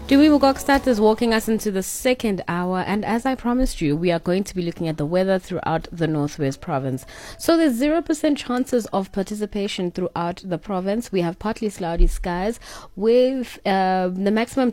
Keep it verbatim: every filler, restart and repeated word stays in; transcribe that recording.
Dumi Mugokstad is walking us into the second hour, and as I promised you, we are going to be looking at the weather throughout the Northwest Province. So there's zero percent chances of participation throughout the province. We have partly cloudy skies with uh, the maximum